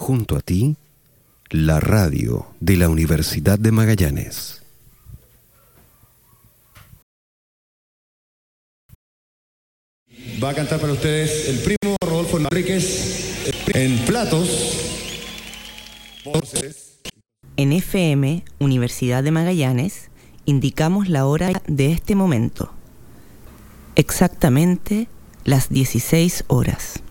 junto a ti, la radio de la Universidad de Magallanes. Va a cantar para ustedes el primo Rodolfo Enríquez en platos. En FM, Universidad de Magallanes, indicamos la hora de este momento. Exactamente las 16 horas.